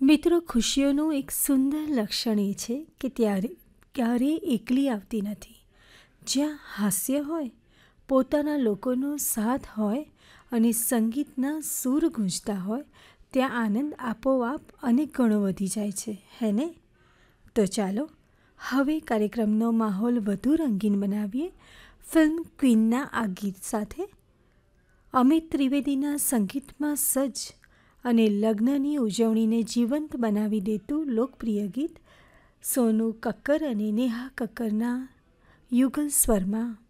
મિત્રો, ખુશીઓનું એક સુંદર લક્ષણ એ છે કે ક્યારેય એકલી આવતી નથી. જ્યાં હાસ્ય હોય, પોતાના લોકોનો સાથ હોય અને સંગીતના સૂર ગૂંજતા હોય, ત્યાં આનંદ આપોઆપ અનેક ગણો વધી જાય છે, હે ને? તો ચાલો હવે કાર્યક્રમનો માહોલ વધુ રંગીન બનાવીએ ફિલ્મ ક્વીનના આ ગીત સાથે. અમિત ત્રિવેદીના સંગીતમાં સજ્જ અને લગ્નની ઉજવણીને જીવંત બનાવી દેતું લોકપ્રિય ગીત સોનુ કક્કર અને નેહા કક્કરના યુગલ સ્વરમાં.